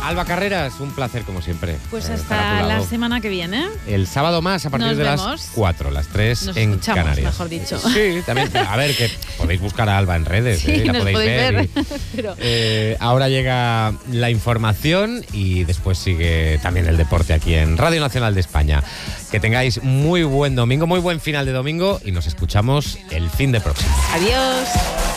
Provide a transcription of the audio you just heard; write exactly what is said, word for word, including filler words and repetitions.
Alba Carreras, un placer como siempre. Pues eh, hasta la semana que viene. El sábado más, a partir Nos de vemos. las cuatro, las tres Nos en escuchamos, Canarias. mejor dicho. Sí, también. A ver, que podéis buscar a Alba en redes, Sí, eh, la nos podéis, podéis ver. ver. y- Pero- eh, ahora llega la información y después sigue también el deporte aquí en Radio Nacional de España. Que tengáis muy buen domingo, muy buen final de domingo y nos escuchamos el fin de próximo. Adiós.